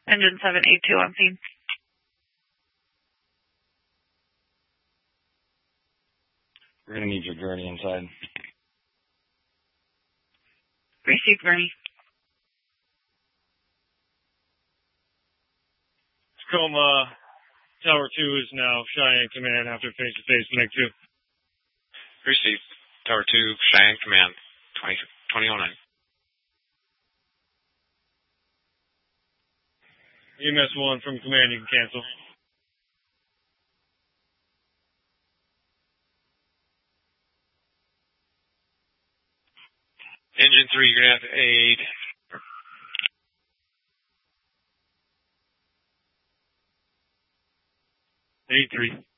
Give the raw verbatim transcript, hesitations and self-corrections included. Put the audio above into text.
Engine seven eight two on scene. We're going to need your gurney inside. Received, gurney. Tacoma Tower two is now Cheyenne Command after face-to-face Meg two. Received. Tower two, Cheyenne Command, twenty oh nine. E M S one from Command, you can cancel. Engine three, you're going to have to aid. eight three.